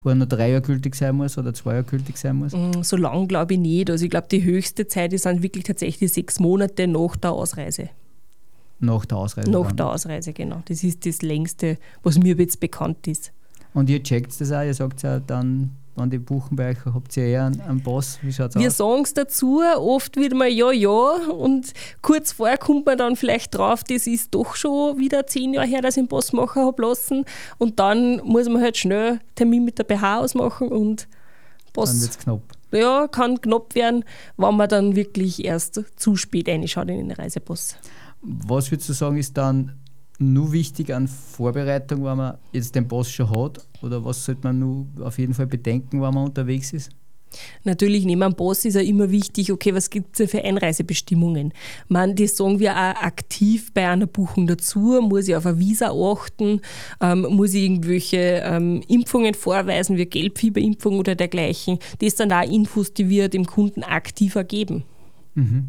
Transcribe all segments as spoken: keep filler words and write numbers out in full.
wo er noch drei Jahre gültig sein muss oder zwei Jahre gültig sein muss? So lang glaube ich nicht. Also ich glaube, die höchste Zeit ist dann wirklich tatsächlich sechs Monate nach der Ausreise. Nach der Ausreise? Nach dann. der Ausreise, genau. Das ist das längste, was mir jetzt bekannt ist. Und ihr checkt das auch, ihr sagt ja dann, wenn die buchen bei euch, habt ihr eher einen, einen Boss, wie schaut es aus? Wir sagen es dazu, oft wird man ja, ja und kurz vorher kommt man dann vielleicht drauf, das ist doch schon wieder zehn Jahre her, dass ich einen Boss machen habe lassen und dann muss man halt schnell Termin mit der B H ausmachen und Boss. Dann wird es knapp. Ja, kann knapp werden, wenn man dann wirklich erst zu spät reinschaut in den Reisepass. Was würdest du sagen, ist dann nur wichtig an Vorbereitung, wenn man jetzt den Pass schon hat? Oder was sollte man nur auf jeden Fall bedenken, wenn man unterwegs ist? Natürlich, neben dem Pass ist ja immer wichtig, okay, was gibt es denn für Einreisebestimmungen? Man, das sagen wir auch aktiv bei einer Buchung dazu. Muss ich auf ein Visa achten? Ähm, muss ich irgendwelche ähm, Impfungen vorweisen, wie Gelbfieberimpfung oder dergleichen? Das sind auch Infos, die wir dem Kunden aktiver geben. Mhm.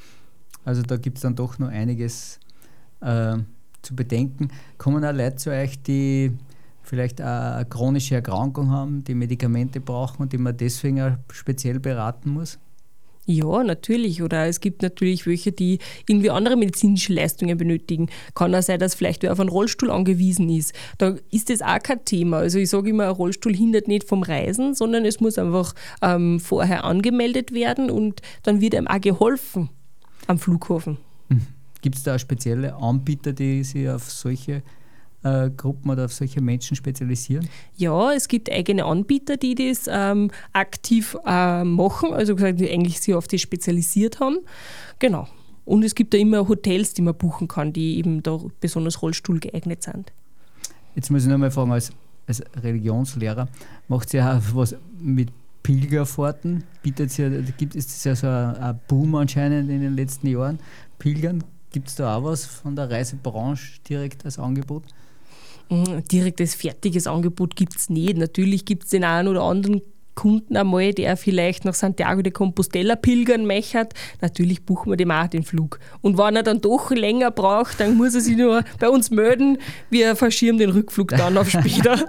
Also da gibt es dann doch noch einiges äh, zu bedenken. Kommen auch Leute zu euch, die vielleicht eine chronische Erkrankung haben, die Medikamente brauchen und die man deswegen auch speziell beraten muss? Ja, natürlich. Oder es gibt natürlich welche, die irgendwie andere medizinische Leistungen benötigen. Kann auch sein, dass vielleicht wer auf einen Rollstuhl angewiesen ist. Da ist das auch kein Thema. Also ich sage immer, ein Rollstuhl hindert nicht vom Reisen, sondern es muss einfach ähm, vorher angemeldet werden und dann wird einem auch geholfen am Flughafen. Mhm. Gibt es da auch spezielle Anbieter, die sich auf solche äh, Gruppen oder auf solche Menschen spezialisieren? Ja, es gibt eigene Anbieter, die das ähm, aktiv äh, machen, also gesagt, die eigentlich sich auf das spezialisiert haben. Genau. Und es gibt da immer Hotels, die man buchen kann, die eben da besonders Rollstuhl geeignet sind. Jetzt muss ich noch mal fragen, als, als Religionslehrer, macht ihr auch was mit Pilgerfahrten? Bietet ja, gibt es das ja so ein, ein Boom anscheinend in den letzten Jahren? Pilgern, gibt es da auch was von der Reisebranche direkt als Angebot? Direktes, fertiges Angebot gibt es nicht. Natürlich gibt es den einen oder anderen Kunden einmal, der vielleicht nach Santiago de Compostela pilgern möchte. Natürlich buchen wir dem auch den Flug. Und wenn er dann doch länger braucht, dann muss er sich nur bei uns melden. Wir verschieben den Rückflug dann auf später.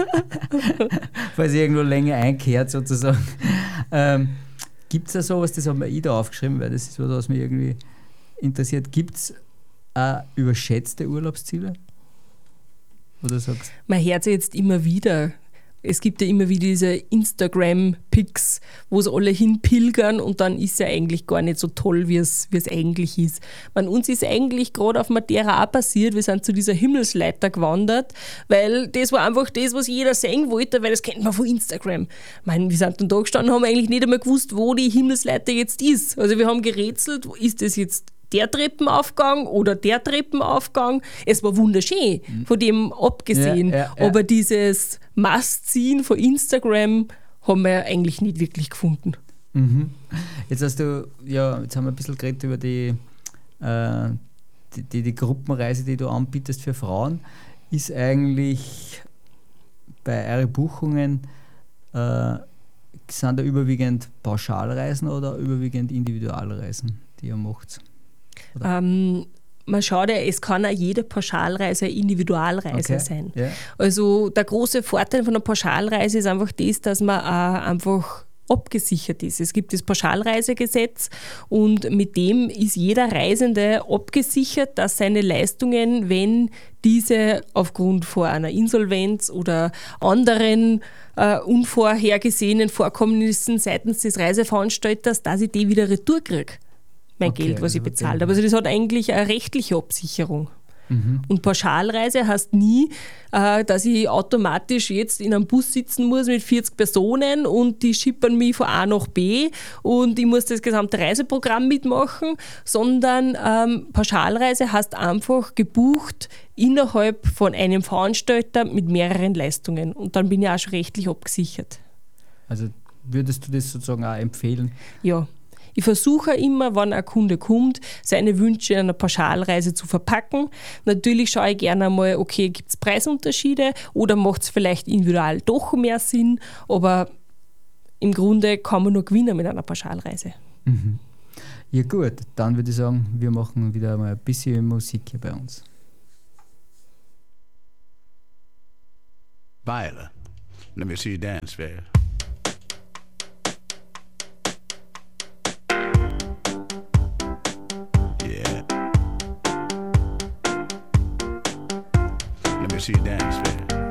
Falls irgendwo länger einkehrt sozusagen. Ähm, gibt es da sowas, das habe mir ich da aufgeschrieben, weil das ist was, was mich irgendwie interessiert. Gibt es auch überschätzte Urlaubsziele? Oder sagst du? Man hört es jetzt immer wieder. Es gibt ja immer wieder diese Instagram-Pics, wo es alle hinpilgern und dann ist es ja eigentlich gar nicht so toll, wie es, wie es eigentlich ist. Man, uns ist eigentlich gerade auf Madeira auch passiert, wir sind zu dieser Himmelsleiter gewandert, weil das war einfach das, was jeder sehen wollte, weil das kennt man von Instagram. Ich meine, wir sind dann da gestanden, haben eigentlich nicht einmal gewusst, wo die Himmelsleiter jetzt ist. Also wir haben gerätselt, ist das jetzt der Treppenaufgang oder der Treppenaufgang. Es war wunderschön, von dem abgesehen. Ja, ja, ja. Aber dieses Must-Sehen von Instagram haben wir eigentlich nicht wirklich gefunden. Mhm. Jetzt hast du, ja, jetzt haben wir ein bisschen geredet über die, äh, die, die, die Gruppenreise, die du anbietest für Frauen. Ist eigentlich bei euren Buchungen, äh, sind da überwiegend Pauschalreisen oder überwiegend Individualreisen, die ihr macht? Ähm, man schaut ja, es kann auch jede Pauschalreise eine Individualreise okay. sein. Ja. Also der große Vorteil von einer Pauschalreise ist einfach das, dass man auch einfach abgesichert ist. Es gibt das Pauschalreisegesetz und mit dem ist jeder Reisende abgesichert, dass seine Leistungen, wenn diese aufgrund von einer Insolvenz oder anderen äh, unvorhergesehenen Vorkommnissen seitens des Reiseveranstalters, dass ich die wieder retour kriege. Mein okay, Geld, was ich also bezahlt habe. Also das hat eigentlich eine rechtliche Absicherung. Mhm. Und Pauschalreise heißt nie, äh, dass ich automatisch jetzt in einem Bus sitzen muss mit vierzig Personen und die schippern mich von A nach B und ich muss das gesamte Reiseprogramm mitmachen, sondern ähm, Pauschalreise heißt einfach gebucht innerhalb von einem Veranstalter mit mehreren Leistungen und dann bin ich auch schon rechtlich abgesichert. Also würdest du das sozusagen auch empfehlen? Ja. Ich versuche immer, wenn ein Kunde kommt, seine Wünsche in einer Pauschalreise zu verpacken. Natürlich schaue ich gerne einmal, okay, gibt es Preisunterschiede oder macht es vielleicht individual doch mehr Sinn, aber im Grunde kann man nur gewinnen mit einer Pauschalreise. Mhm. Ja gut, dann würde ich sagen, wir machen wieder mal ein bisschen Musik hier bei uns. Baila. Let me see you dance, babe. Yeah. Let me see you dance, babe.